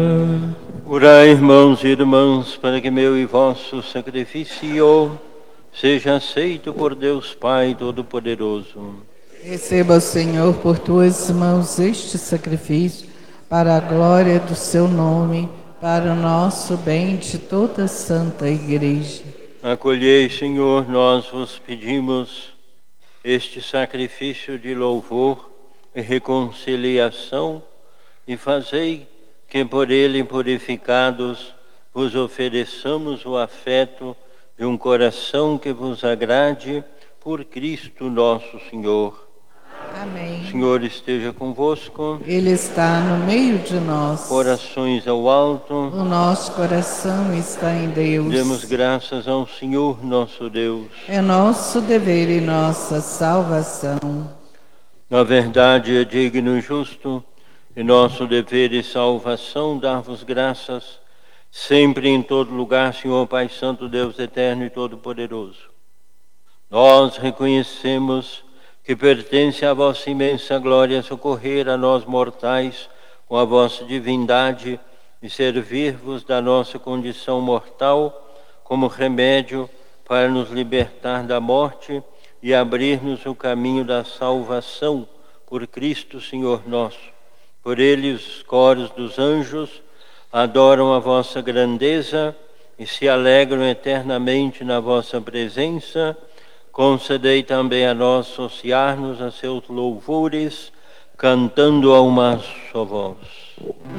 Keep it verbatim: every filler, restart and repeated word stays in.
Orai, irmãos e irmãs, para que meu e vosso sacrifício seja aceito por Deus Pai Todo-Poderoso. Receba, Senhor, por tuas mãos este sacrifício, para a glória do seu nome, para o nosso bem de toda a Santa Igreja. Acolhei, Senhor, nós vos pedimos este sacrifício de louvor e reconciliação e fazei que por ele purificados vos ofereçamos o afeto de um coração que vos agrade por Cristo nosso Senhor. Amém. O Senhor esteja convosco. Ele está no meio de nós. Orações ao alto. O nosso coração está em Deus. Demos graças ao Senhor nosso Deus. É nosso dever e nossa salvação. Na verdade, é digno e justo, e nosso dever e salvação, dar-vos graças, sempre e em todo lugar, Senhor Pai Santo, Deus eterno e todo-poderoso. Nós reconhecemos que pertence à vossa imensa glória socorrer a nós mortais com a vossa divindade e servir-vos da nossa condição mortal como remédio para nos libertar da morte e abrir-nos o caminho da salvação por Cristo Senhor nosso. Por ele os coros dos anjos adoram a vossa grandeza e se alegram eternamente na vossa presença. Concedei também a nós associar-nos a seus louvores, cantando a uma só voz.